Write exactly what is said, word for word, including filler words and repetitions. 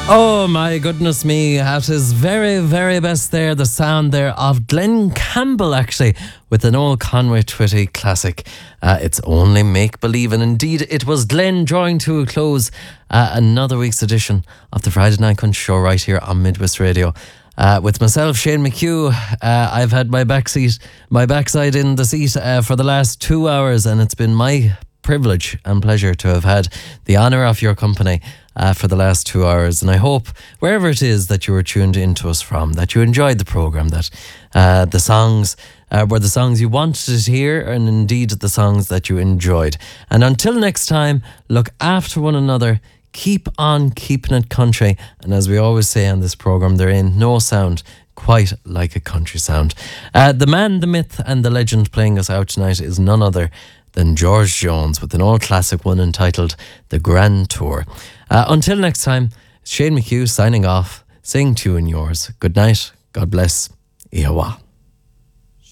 Oh my goodness me, at his very, very best there, the sound there of Glenn Campbell actually, with an old Conway Twitty classic. Uh, it's only make believe, and indeed it was Glenn drawing to a close uh, another week's edition of the Friday Night Country Show right here on Midwest Radio. Uh, with myself, Shane McHugh, uh, I've had my back seat, my backside in the seat uh, for the last two hours, and it's been my privilege and pleasure to have had the honour of your company uh, for the last two hours. And I hope wherever it is that you were tuned into us from, that you enjoyed the programme, that uh, the songs uh, were the songs you wanted to hear, and indeed the songs that you enjoyed. And until next time, look after one another. Keep on keeping it country. And as we always say on this programme, there ain't no sound quite like a country sound. Uh, the man, the myth and the legend playing us out tonight is none other than George Jones with an old classic one entitled The Grand Tour. Uh, until next time, Shane McHugh signing off, saying to you and yours, good night, God bless, Ihawa.